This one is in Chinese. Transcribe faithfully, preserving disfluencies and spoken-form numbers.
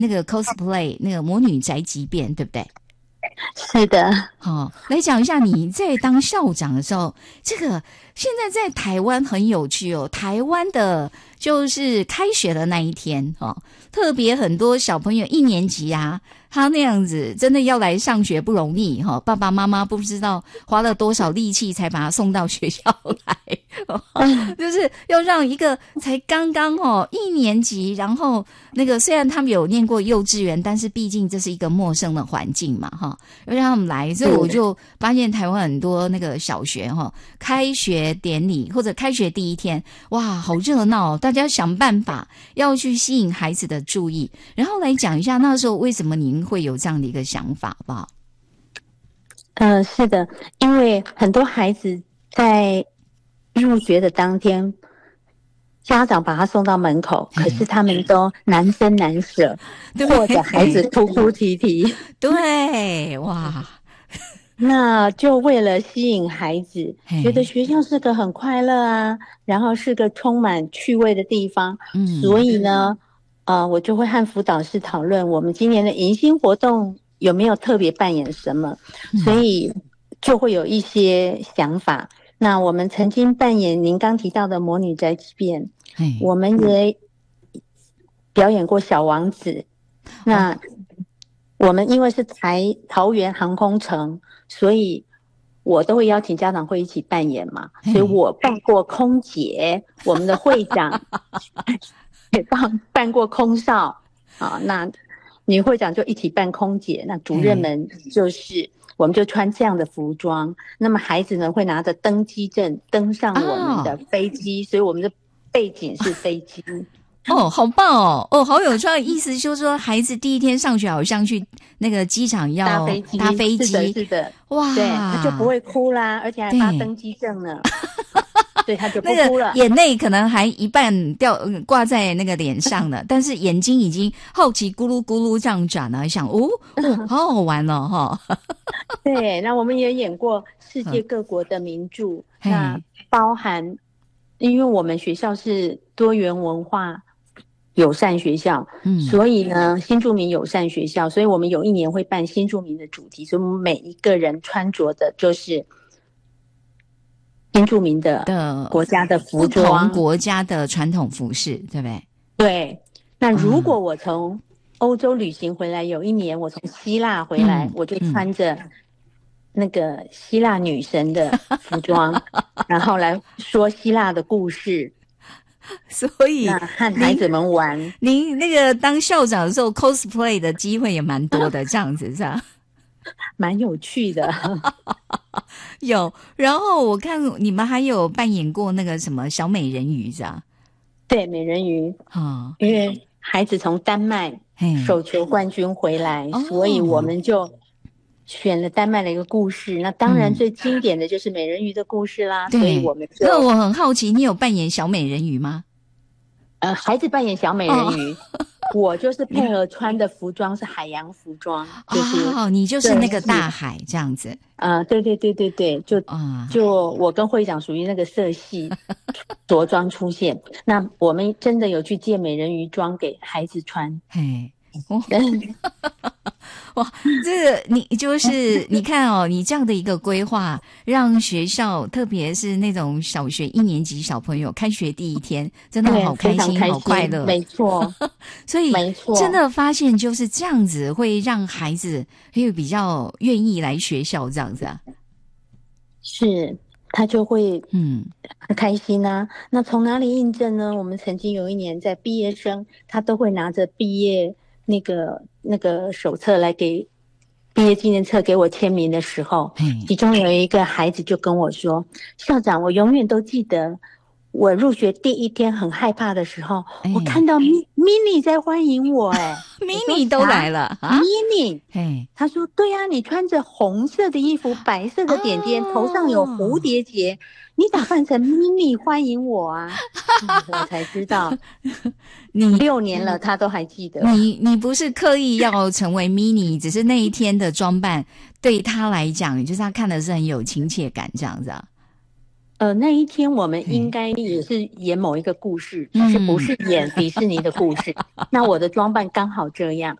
那个 cosplay 那个魔女宅急便，对不对？ 是的。 好、哦，来讲一下你在当校长的时候，这个现在在台湾很有趣哦。台湾的就是开学的那一天哦，特别很多小朋友一年级啊，他那样子真的要来上学不容易哈、哦，爸爸妈妈不知道花了多少力气才把他送到学校来，哦、就是要让一个才刚刚哦一年级，然后那个虽然他们有念过幼稚园，但是毕竟这是一个陌生的环境嘛哈，要让他们来，所以我就发现台湾很多那个小学哈，开学典礼或者开学第一天，哇，好热闹，大家想办法要去吸引孩子的注意，然后来讲一下那时候为什么您会有这样的一个想法，好不好？ 嗯、呃，是的，因为很多孩子在入学的当天，家长把他送到门口，可是他们都难分难舍，或者孩子哭哭啼啼。 对，哇， 那就为了吸引孩子，觉得学校是个很快乐啊，然后是个充满趣味的地方，嗯，所以呢，呃，我就会和辅导室讨论我们今年的迎新活动有没有特别扮演什么，所以就会有一些想法。那我们曾经扮演您刚提到的魔女宅急便，我们也表演过小王子。那我们因为是台桃园航空城，所以我都会邀请家长会一起扮演嘛，所以我扮过空姐，我们的会长也扮扮过空少啊，那女会长就一起扮空姐，那主任们就是我们就穿这样的服装，那么孩子呢会拿着登机证登上我们的飞机，哦，所以我们的背景是飞机。 哦，好棒哦！哦，好有创意，意思就是说，孩子第一天上学好像去那个机场要搭飞机， 搭飞机， 是的，是的， 哇， 对，他就不会哭啦，而且还发登机证呢，对，他就不哭了。 那个眼泪可能还一半掉挂在那个脸上呢，但是眼睛已经好奇咕噜咕噜这样转了，想哦，哦好好玩哦，哈。 对，那我们也演过世界各国的名著，那包含，因为我们学校是多元文化友善学校，嗯，所以呢，新住民友善学校，所以我们有一年会办新住民的主题，所以我们每一个人穿着的就是新住民的的国家的服装， 不同国家的传统服饰，对不对？ 对。那如果我从欧洲旅行回来，有一年我从希腊回来，嗯，我就穿着那个希腊女神的服装，然后来说希腊的故事。 所以和孩子们玩， 您, 您那个当校长的时候 cosplay 的机会也蛮多的，这样子是吧？ 蛮有趣的。 有，然后我看你们还有扮演过那个什么小美人鱼是吧？ 对，美人鱼啊，哦，因为孩子从丹麦手球冠军回来，所以我们就选了丹麦的一个故事，那当然最经典的就是美人鱼的故事啦，嗯，所以我们就。 那我很好奇，你有扮演小美人鱼吗？ 呃，孩子扮演小美人鱼，哦，我就是配合穿的服装是海洋服装，就是哦，你就是那个大海这样子。 呃，对对对对对，就啊，就我跟会长属于那个色系着装出现。那我们真的有去借美人鱼装给孩子穿， 嘿。哇，这个你就是你看哦，你这样的一个规划，让学校特别是那种小学一年级小朋友开学第一天，真的好开心，好快乐， 没错。 所以没错，真的发现就是这样子，会让孩子会比较愿意来学校这样子啊。 是。他就会嗯很开心啊。那从哪里印证呢？我们曾经有一年在毕业生，他都会拿着毕业那个那个手册来给毕业纪念册给我签名的时候，其中有一个孩子就跟我说：“校长，我永远都记得我入学第一天很害怕的时候，我看到 Mini 在欢迎我，哎 ，Mini 都来了啊 ，Mini， 他说对啊，你穿着红色的衣服，白色的点点，哦，头上有蝴蝶结，你打扮成 Mini 欢迎我啊，嗯，我才知道，你六年了，他都还记得。 你你不是刻意要成为 Mini， 只是那一天的装扮对他来讲，就是他看的是很有亲切感这样子啊。 呃，那一天我们应该也是演某一个故事，只是不是演迪士尼的故事。那我的装扮刚好这样，